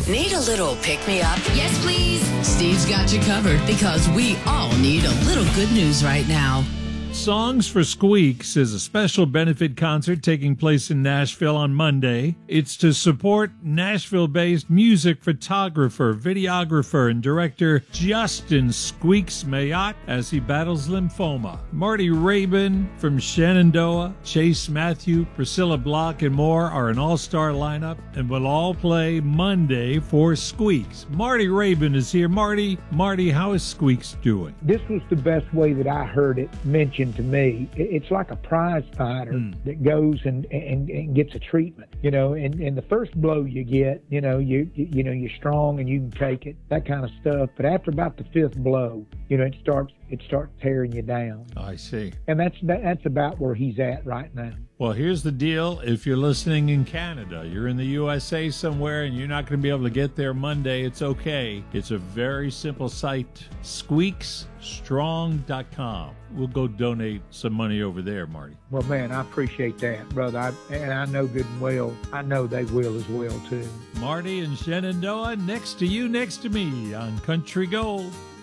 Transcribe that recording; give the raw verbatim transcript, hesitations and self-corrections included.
Need a little pick-me-up? Yes, please. Steve's got you covered because we all need a little good news right now. Songs for Squeaks is a special benefit concert taking place in Nashville on Monday. It's to support Nashville-based music photographer, videographer, and director Justin Squeaks Mayotte as he battles lymphoma. Marty Rabin from Shenandoah, Chase Matthew, Priscilla Block, and more are an all-star lineup and will all play Monday for Squeaks. Marty Rabin is here. Marty, Marty, how is Squeaks doing? This was the best way that I heard it mentioned to me. It's like a prize fighter mm. that goes and, and, and gets a treatment, you know, and, and the first blow you get, you know, you, you you know, you're strong and you can take it, that kind of stuff. But after about the fifth blow, you know, it starts it starts tearing you down. I see. And that's that's about where he's at right now. Well, here's the deal. If you're listening in Canada, you're in the U S A somewhere, and you're not going to be able to get there Monday, it's okay. It's a very simple site, squeaks strong dot com. We'll go donate some money over there, Marty. Well, man, I appreciate that, brother. I, and I know good and well, I know they will as well, too. Marty and Shenandoah next to you, next to me on Country Gold.